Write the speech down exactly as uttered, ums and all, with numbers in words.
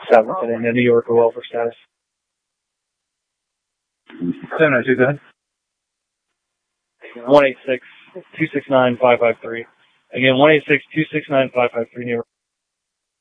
seventh and in New York or welfare status. seven oh two, go ahead. one eight six, two six nine, five five three. Again, one eight six, two six nine, five five three, New York.